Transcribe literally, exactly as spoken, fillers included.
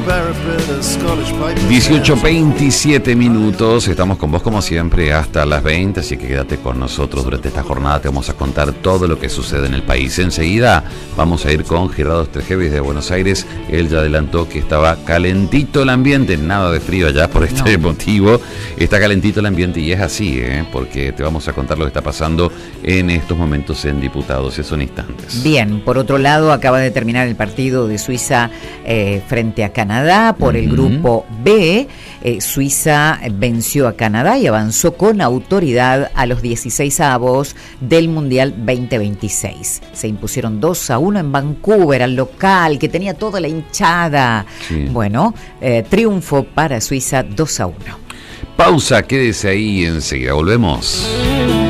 dieciocho veintisiete minutos, estamos con vos como siempre hasta las veinte, así que quédate con nosotros durante esta jornada, te vamos a contar todo lo que sucede en el país. Enseguida vamos a ir con Gerardo Strejevis de Buenos Aires, él ya adelantó que estaba calentito el ambiente, nada de frío allá por este no. motivo, está calentito el ambiente y es así, ¿eh? Porque te vamos a contar lo que está pasando en estos momentos en Diputados, esos instantes. Bien, por otro lado, acaba de terminar el partido de Suiza eh, frente a Canadá por el grupo B. Eh, Suiza venció a Canadá y avanzó con autoridad a los dieciseisavos del Mundial veinte veintiséis. Se impusieron dos a uno en Vancouver, al local, que tenía toda la hinchada. Sí. Bueno, eh, triunfo para Suiza dos a uno. Pausa, quédese ahí, enseguida volvemos.